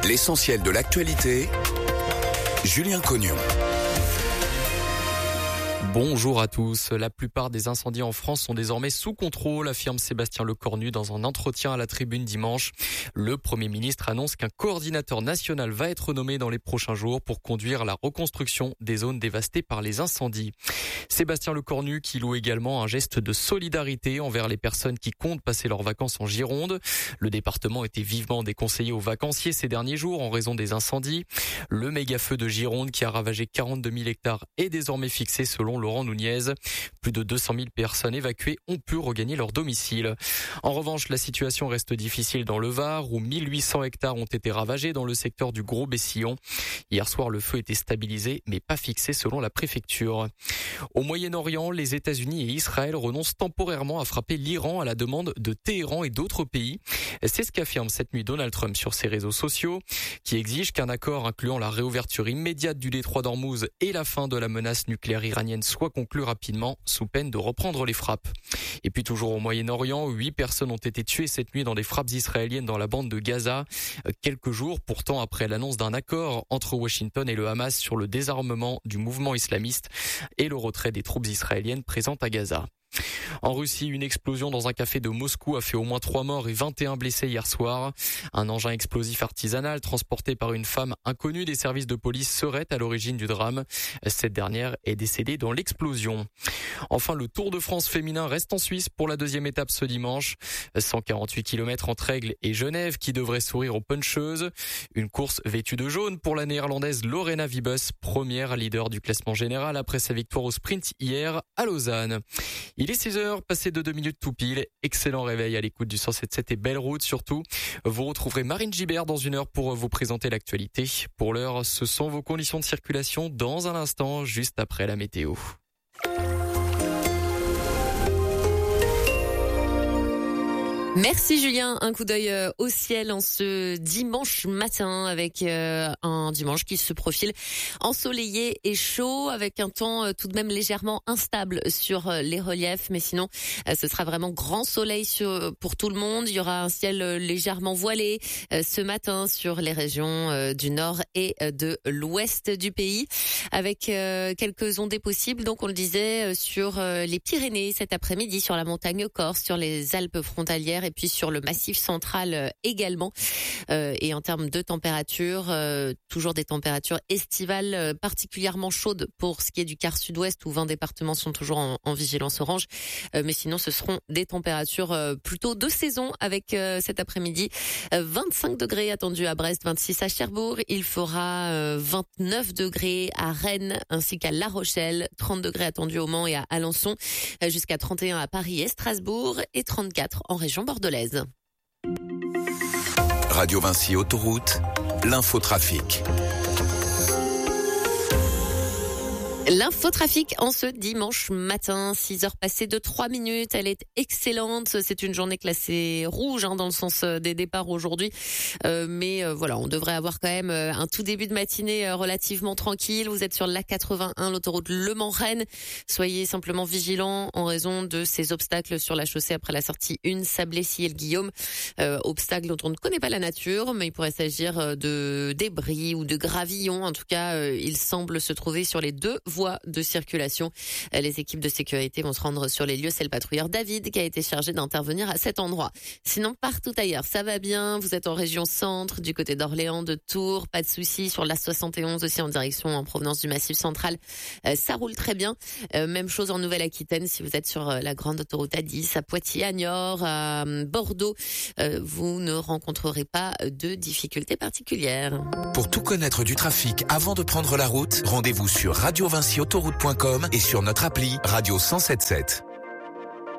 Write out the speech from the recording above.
L'essentiel de l'actualité, Julien Cognon. Bonjour à tous. La plupart des incendies en France sont désormais sous contrôle, affirme Sébastien Lecornu dans un entretien à la Tribune dimanche. Le Premier ministre annonce qu'un coordinateur national va être nommé dans les prochains jours pour conduire la reconstruction des zones dévastées par les incendies. Sébastien Lecornu qui loue également un geste de solidarité envers les personnes qui comptent passer leurs vacances en Gironde. Le département était vivement déconseillé aux vacanciers ces derniers jours en raison des incendies. Le méga-feu de Gironde qui a ravagé 42 000 hectares est désormais fixé selon Laurent Nunez. Plus de 200 000 personnes évacuées ont pu regagner leur domicile. En revanche, la situation reste difficile dans le Var où 1800 hectares ont été ravagés dans le secteur du Gros-Bessillon. Hier soir, le feu était stabilisé mais pas fixé selon la préfecture. Au Moyen-Orient, les États-Unis et Israël renoncent temporairement à frapper l'Iran à la demande de Téhéran et d'autres pays. C'est ce qu'affirme cette nuit Donald Trump sur ses réseaux sociaux, qui exige qu'un accord incluant la réouverture immédiate du détroit d'Ormuz et la fin de la menace nucléaire iranienne soit conclu rapidement, sous peine de reprendre les frappes. Et puis toujours au Moyen-Orient, 8 personnes ont été tuées cette nuit dans des frappes israéliennes dans la bande de Gaza, quelques jours pourtant après l'annonce d'un accord entre Washington et le Hamas sur le désarmement du mouvement islamiste et le retrait des troupes israéliennes présentes à Gaza. En Russie, une explosion dans un café de Moscou a fait au moins 3 morts et 21 blessés hier soir. Un engin explosif artisanal transporté par une femme inconnue des services de police serait à l'origine du drame. Cette dernière est décédée dans l'explosion. Enfin, le Tour de France féminin reste en Suisse pour la deuxième étape ce dimanche. 148 km entre Aigle et Genève qui devrait sourire aux puncheuses. Une course vêtue de jaune pour la néerlandaise Lorena Wiebes, première leader du classement général après sa victoire au sprint hier à Lausanne. Il est 6h, passé de 2 minutes tout pile. Excellent réveil à l'écoute du 107.7 et belle route surtout. Vous retrouverez Marine Gibert dans une heure pour vous présenter l'actualité. Pour l'heure, ce sont vos conditions de circulation dans un instant, juste après la météo. Merci Julien, un coup d'œil au ciel en ce dimanche matin avec un dimanche qui se profile ensoleillé et chaud avec un temps tout de même légèrement instable sur les reliefs, mais sinon ce sera vraiment grand soleil pour tout le monde. Il y aura un ciel légèrement voilé ce matin sur les régions du nord et de l'ouest du pays avec quelques ondées possibles, donc on le disait sur les Pyrénées cet après-midi, sur la montagne corse, sur les Alpes frontalières et puis sur le massif central également. Et en termes de température, toujours des températures estivales particulièrement chaudes pour ce qui est du quart sud-ouest où 20 départements sont toujours en vigilance orange. Mais sinon, ce seront des températures plutôt de saison avec cet après-midi 25 degrés attendus à Brest, 26 à Cherbourg. Il fera 29 degrés à Rennes ainsi qu'à La Rochelle, 30 degrés attendus au Mans et à Alençon, jusqu'à 31 à Paris et Strasbourg et 34 en région bordelaise. Radio Vinci Autoroute, l'infotrafic. L'infotrafic en ce dimanche matin, 6h passées de 3 minutes, elle est excellente. C'est une journée classée rouge dans le sens des départs aujourd'hui. Mais voilà, on devrait avoir quand même un tout début de matinée relativement tranquille. Vous êtes sur l'A81, l'autoroute Le Mans-Rennes. Soyez simplement vigilants en raison de ces obstacles sur la chaussée après la sortie 1 Sablé-Ciel-Guillaume. Obstacles dont on ne connaît pas la nature, mais il pourrait s'agir de débris ou de gravillons. En tout cas, il semble se trouver sur les deux voies de circulation. Les équipes de sécurité vont se rendre sur les lieux. C'est le patrouilleur David qui a été chargé d'intervenir à cet endroit. Sinon, partout ailleurs, ça va bien. Vous êtes en région centre, du côté d'Orléans, de Tours, pas de soucis. Sur l'A71 aussi en direction, en provenance du Massif central, ça roule très bien. Même chose en Nouvelle-Aquitaine, si vous êtes sur la grande autoroute A10, à Poitiers, à Niort, à Bordeaux, vous ne rencontrerez pas de difficultés particulières. Pour tout connaître du trafic avant de prendre la route, rendez-vous sur radiovinciautoroute.com et sur notre appli Radio 107.7.